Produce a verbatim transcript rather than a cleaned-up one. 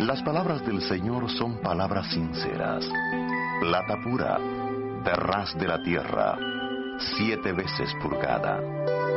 Las palabras del Señor son palabras sinceras. Plata pura, de ras de la tierra, siete veces purgada.